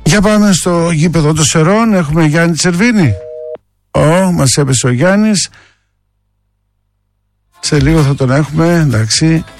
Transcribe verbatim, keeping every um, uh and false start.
Για πάμε στο γήπεδο των Σερών. Έχουμε Γιάννη Τσερβίνη. Ω, μας έπεσε ο Γιάννης. Σε λίγο θα τον έχουμε, εντάξει.